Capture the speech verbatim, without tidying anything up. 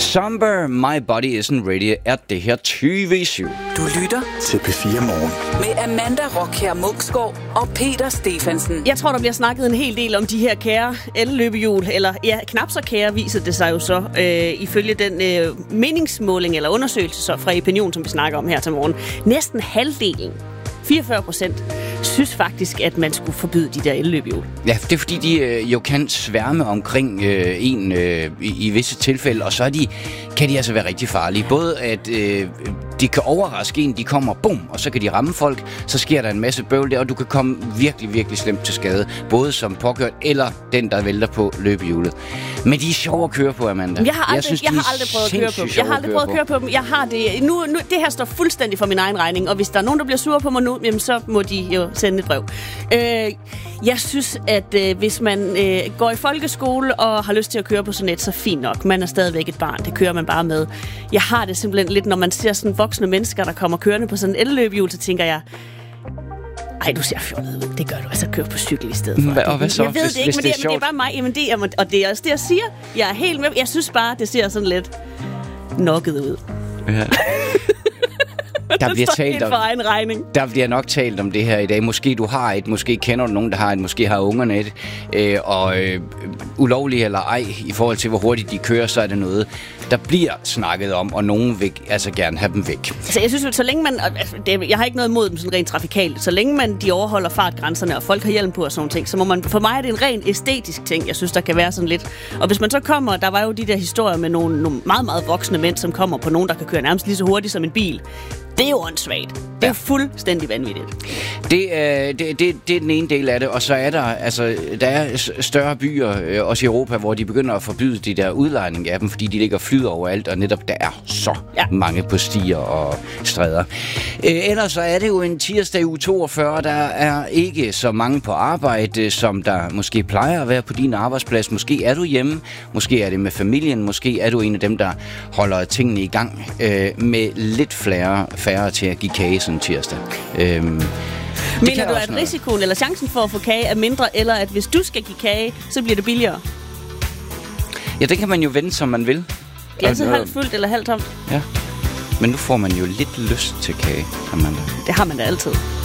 Somber, My Body Isn't Ready er det her tyve syv. Du lytter til P fire Morgen med Amanda Rockher Muksgaard og Peter Stephensen. Jeg tror, der bliver snakket en hel del om de her kære elløbehjul, eller ja, knap så kære viser det sig jo så, øh, ifølge den øh, meningsmåling eller undersøgelse så fra Opinion, som vi snakker om her til morgen. Næsten halvdelen, fireogfyrre procent, synes faktisk, at man skulle forbyde de der elløbehjul. Ja, det er fordi, de øh, jo kan sværme omkring øh, en øh, i, i visse tilfælde, og så er de, kan de altså være rigtig farlige. Både at øh, de kan overraske en, de kommer, bum, og så kan de ramme folk, så sker der en masse bøvl der, og du kan komme virkelig, virkelig slemt til skade, både som påkørt eller den, der vælter på løbehjulet. Men de er sjove at køre på, Amanda. Jeg har aldrig, jeg synes, jeg har aldrig prøvet at køre på dem. Jeg har aldrig prøvet at køre på dem. Jeg har det. Nu, nu, det her står fuldstændig for min egen regning, og hvis der er nogen, der bliver sure på mig nu, jamen, så må de jo sende et brev. Øh, jeg synes, at øh, hvis man øh, går i folkeskole og har lyst til at køre på sådan et, så fint nok. Man er stadigvæk et barn. Det kører man bare med. Jeg har det simpelthen lidt, når man ser sådan voksne mennesker, der kommer kørende på sådan en elløbehjul, så tænker jeg, ej, du ser fjollet ud. Det gør du. Altså, kør på cykel i stedet for. Hva, og hvad så? Jeg ved hvis, det ikke, hvis men det, det, er men det er bare mig. Jamen, det er, og det er også det, jeg siger. Jeg er helt med. Jeg synes bare, det ser sådan lidt nokket ud. Ja. Der bliver talt om, egen regning. der bliver nok talt om det her i dag. Måske du har et, måske kender du nogen, der har et, måske har ungerne et. Øh, og øh, ulovligt eller ej, i forhold til hvor hurtigt de kører, så er det noget, der bliver snakket om, og nogen vil altså gerne have dem væk. Altså, jeg synes jo, så længe man, altså, det, jeg har ikke noget imod dem sådan rent trafikalt, så længe man de overholder fartgrænserne, og folk har hjelm på og sådan ting, så må man, for mig er det en ren æstetisk ting, jeg synes, der kan være sådan lidt. Og hvis man så kommer, der var jo de der historier med nogle, nogle meget, meget voksne mænd, som kommer på nogen, der kan køre nærmest lige så hurtigt som en bil. Det er jo åndssvagt. Det er ja. jo fuldstændig vanvittigt. Det, øh, det, det, det er den ene del af det, og så er der, altså, der er større byer, øh, også i Europa, hvor de begynder at forbyde de der udlejning af dem, fordi de ligger og flyder overalt, og netop der er så ja. mange på stier og stræder. Øh, ellers så er det jo en tirsdag uge toogfyrre, der er ikke så mange på arbejde, som der måske plejer at være på din arbejdsplads. Måske er du hjemme, måske er det med familien, måske er du en af dem, der holder tingene i gang øh, med lidt færre, færre til at give kage sådan tirsdag. Øhm, Mener du, at risikoen eller chancen for at få kage er mindre, eller at hvis du skal give kage, så bliver det billigere? Ja, det kan man jo vende, som man vil. Det er altid halvt fyldt eller halvt tomt. Ja, men nu får man jo lidt lyst til kage, Amanda. Det har man da altid.